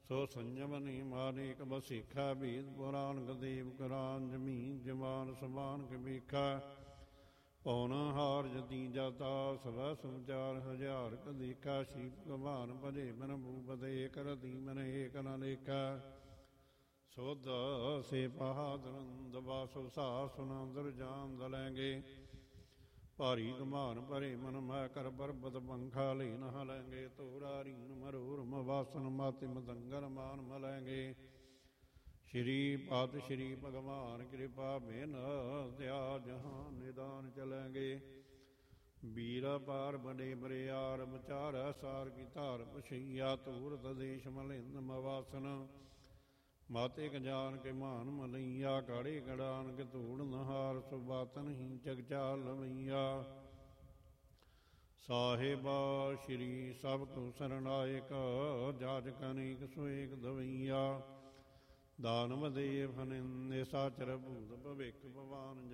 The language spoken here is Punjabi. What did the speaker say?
ਸੋ ਸੰਜਮਨੀ ਮਾਨੇਕ ਬਸੀਖਾ ਬੀਦ ਪੁਰਾਨ ਗਦੀਪ ਕੁਰਾਨ ਜਮੀਨ ਜਮਾਨ ਸਮਾਨ ਕਬੀਖਾ ਪੌਣ ਹਾਰ ਜਤੀ ਜਾਤਾ ਸਭਾ ਸੰਚਾਰ ਹਜ਼ਾਰ ਕਦੀਕਾ ਸ਼ੀਪ ਕਮਾਨ ਭਜੇ ਮਨ ਭੂਪਦੇ ਕਰਤੀ ਮਨ ਏਕ ਨ ਲੇਖਾ ਸੋਧ ਸੇ ਪਹਾਦਰੰਦ ਵਾਸੁ ਸਾ ਸੁਨੰਦਰ ਜਾਨ ਦਲੈਂਗੇ ਭਾਰੀ ਧਮਾਨ ਭਰੇ ਮਨ ਮੈਂ ਕਰ ਪਰਬਤ ਪੰਖਾ ਲੇ ਨਹ ਲੈਂਗੇ ਤੋਰਾ ਰੀਨ ਮਰੂਰ ਮਵਾਸਨ ਮਾਤਿ ਮਦੰਗਰ ਮਾਨ ਮਲੈਂਗੇ ਸ਼੍ਰੀ ਪਾਤ ਸ਼੍ਰੀ ਭਗਵਾਨ ਕਿਰਪਾ ਬਿਨ ਤਿਆ ਜਹਾਨ ਨਿਦਾਨ ਚਲੈਂਗੇ ਵੀਰਾ ਪਾਰ ਬੜੇ ਬਰਿਆਰ ਮਚਾਰ ਸਾਰ ਕੀ ਧਾਰ ਪਛਈਆ ਧੂਰ ਤਦੇਸ਼ ਮਲਿੰਦ ਮਵਾਸਨ ਮਾਤੇ ਕ ਜਾਨ ਕੇ ਮਾਨ ਮਲਈਆ ਕਾੜੇ ਗੜਾਨ ਕੇ ਧੂੜ ਨਹਾਰ ਸੁਬਾਤਨ ਹੀ ਜਗਚਾਲ ਲਵਈਆ ਸਾਹਿਬਾ ਸ਼੍ਰੀ ਸਭ ਕੋ ਸਰਨਾਇਕ ਜਾਜ ਕਨਿਕ ਸੋਏਕ ਦਵਈਆ ਦਾਨਵ ਦੇਵ ਨਿਸਾਚਰ ਭੂਤ ਭਵਿਖ ਭਵਾਨ